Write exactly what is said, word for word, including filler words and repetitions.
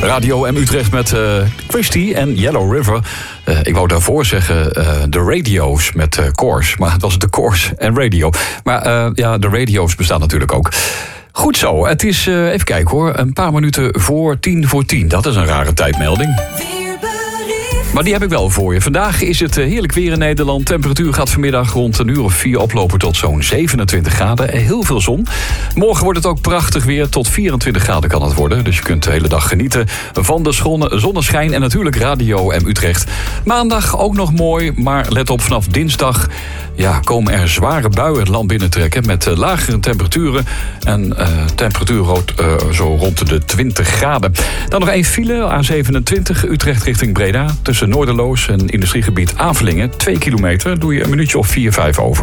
Radio M Utrecht met uh, Christy en Yellow River. Uh, ik wou daarvoor zeggen uh, de radio's met uh, Course. Maar het was de Course en radio. Maar uh, ja, de radio's bestaan natuurlijk ook. Goed zo, het is, uh, even kijken hoor, een paar minuten voor tien voor tien. Dat is een rare tijdmelding. Maar die heb ik wel voor je. Vandaag is het heerlijk weer in Nederland. Temperatuur gaat vanmiddag rond een uur of vier oplopen tot zo'n zevenentwintig graden. Heel veel zon. Morgen wordt het ook prachtig weer. Tot vierentwintig graden kan het worden. Dus je kunt de hele dag genieten van de zonneschijn. En natuurlijk Radio M Utrecht. Maandag ook nog mooi. Maar let op, vanaf dinsdag ja, komen er zware buien het land binnentrekken. Met uh, lagere temperaturen. En uh, temperatuur uh, zo rond de twintig graden. Dan nog één file. A zevenentwintig Utrecht richting Breda. Tussen Noorderloos en industriegebied Avelingen. Twee kilometer doe je een minuutje of vier, vijf over.